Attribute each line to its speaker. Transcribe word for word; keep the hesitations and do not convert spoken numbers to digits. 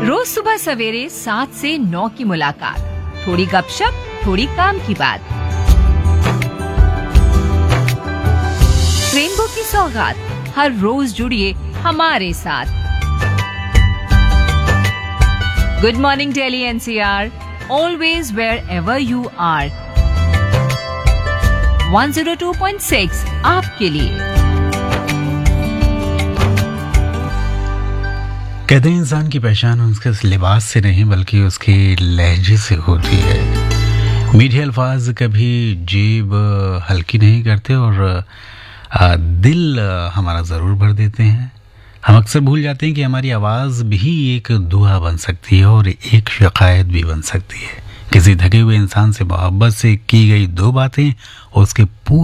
Speaker 1: रोज सुबह सवेरे सात से नौ की मुलाकात, थोड़ी गपशप, थोड़ी काम की बात। रेनबो की सौगात, हर रोज जुड़िए हमारे साथ। Good morning Delhi NCR, always wherever you are. एक सौ दो पॉइंट छह आपके लिए।
Speaker 2: कहते हैं इंसान की पहचान उसके लिबास से नहीं बल्कि उसके लहजे से होती है। मीठे अल्फाज कभी जेब हल्की नहीं करते और दिल हमारा ज़रूर भर देते हैं। हम अक्सर भूल जाते हैं कि हमारी आवाज़ भी एक दुआ बन सकती है और एक शिकायत भी बन सकती है। किसी थके हुए इंसान से मोहब्बत से की गई दो बातें उसके पूरे